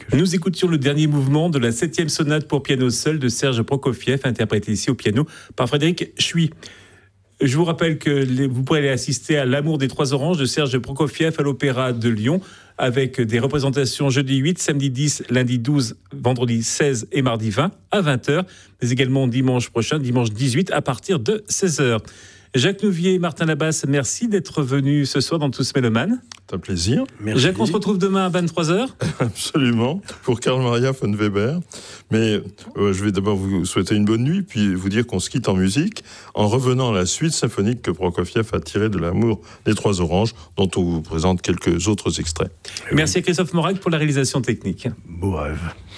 Nous écoutions le dernier mouvement de la 7e sonate pour piano seul de Serge Prokofiev, interprété ici au piano par Frédéric Chuy. Je vous rappelle que vous pourrez aller assister à L'Amour des Trois Oranges de Serge Prokofiev à l'Opéra de Lyon, avec des représentations jeudi 8, samedi 10, lundi 12, vendredi 16 et mardi 20 à 20h, mais également dimanche prochain, dimanche 18 à partir de 16h. Jacques Nouvier et Martin Labasse, merci d'être venus ce soir dans Tous Mélomanes. C'est un plaisir. Merci. Jacques, on se retrouve demain à 23h. Absolument, pour Karl Maria von Weber. Mais je vais d'abord vous souhaiter une bonne nuit, puis vous dire qu'on se quitte en musique, en revenant à la suite symphonique que Prokofiev a tirée de L'Amour des Trois Oranges, dont on vous présente quelques autres extraits. Merci à Christophe Morac pour la réalisation technique. Beau rêve.